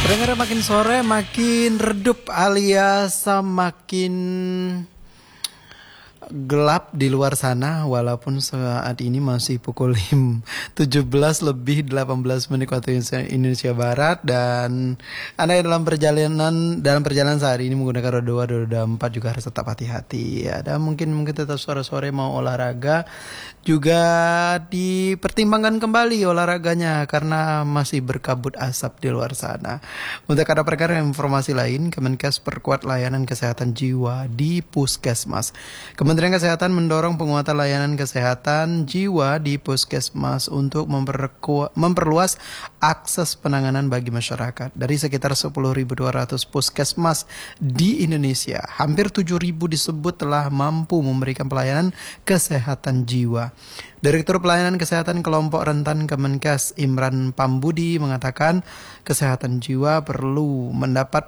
Dengar makin sore makin redup alias makin gelap di luar sana, walaupun saat ini masih pukul 17 lebih 18 menit waktu Indonesia Barat, dan Anda yang dalam perjalanan saat ini menggunakan roda 2, roda 4 juga harus tetap hati-hati ya. Dan mungkin tetap sore-sore mau olahraga juga dipertimbangkan kembali olahraganya karena masih berkabut asap di luar sana. Untuk ada perkara informasi lain, Kemenkes perkuat layanan kesehatan jiwa di puskesmas. Kementerian Kesehatan mendorong penguatan layanan kesehatan jiwa di puskesmas untuk memperluas akses penanganan bagi masyarakat. Dari sekitar 10.200 puskesmas di Indonesia, hampir 7.000 disebut telah mampu memberikan pelayanan kesehatan jiwa. Direktur Pelayanan Kesehatan Kelompok Rentan Kemenkes Imran Pambudi mengatakan kesehatan jiwa perlu mendapat